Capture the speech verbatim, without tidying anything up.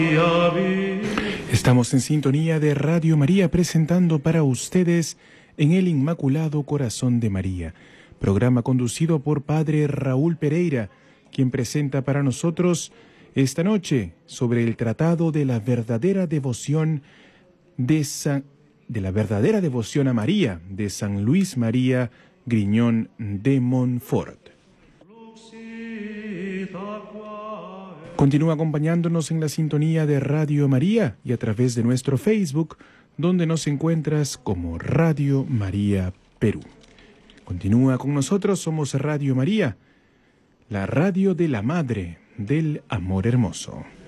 Estamos en sintonía de Radio María presentando para ustedes En el Inmaculado Corazón de María, programa conducido por Padre Raúl Pereira, quien presenta para nosotros esta noche sobre el tratado de la verdadera devoción de San, de la verdadera devoción a María de San Luis María Griñón de Montfort. Continúa acompañándonos en la sintonía de Radio María y a través de nuestro Facebook, donde nos encuentras como Radio María Perú. Continúa con nosotros, somos Radio María, la radio de la Madre del Amor Hermoso.